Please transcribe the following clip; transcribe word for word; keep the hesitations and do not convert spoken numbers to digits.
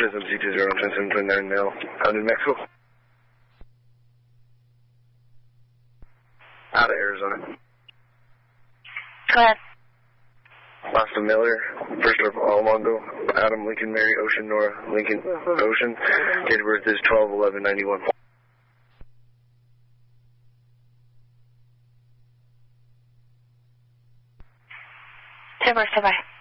S M C two zero ten seven twenty-nine male, out in Mexico. Out of Arizona. Go ahead. Austin Miller, first of Almondo, Adam Lincoln, Mary Ocean, Nora Lincoln Ocean. Date of birth is twelve eleven ninety-one. Bye-bye.